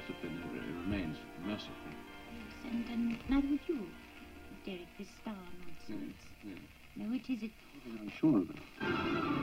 discipline remains merciful. Yes, and neither would you, Derek, this star nonsense. Yes. No, it is it. I'm sure of it.